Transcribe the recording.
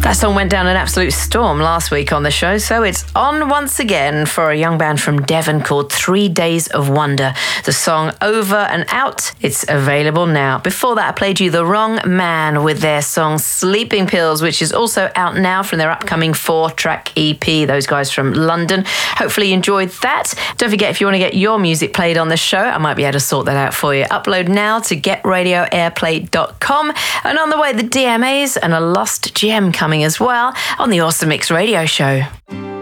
That song went down an absolute storm last week on the show, so it's on once again for a young band from Devon called 3 Days of Wonder. The song Over and Out, it's available now. Before that, I played you The Wrong Man with their song Sleeping Pills, which is also out now from their upcoming 4-track EP, those guys from London. Hopefully you enjoyed that. Don't forget, if you want to get your music played on the show, I might be able to sort that out for you. Upload now to getradioairplay.com. And on the way, the DMAs and a lost gem coming as well on the Awesome Mix Radio Show.